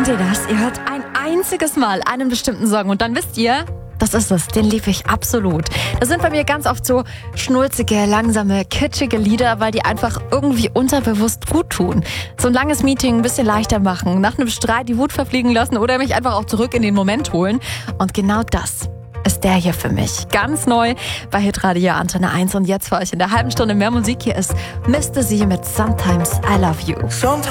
Kennt ihr das? Ihr hört ein einziges Mal einen bestimmten Song und dann wisst ihr, das ist es, den liebe ich absolut. Das sind bei mir ganz oft so schnulzige, langsame, kitschige Lieder, weil die einfach irgendwie unterbewusst gut tun. So ein langes Meeting ein bisschen leichter machen, nach einem Streit die Wut verfliegen lassen oder mich einfach auch zurück in den Moment holen. Und genau das ist der hier für mich. Ganz neu bei Hitradio Antenne 1 und jetzt für euch in der halben Stunde mehr Musik. Hier ist Mr. Z mit Sometimes I Love You. Sometimes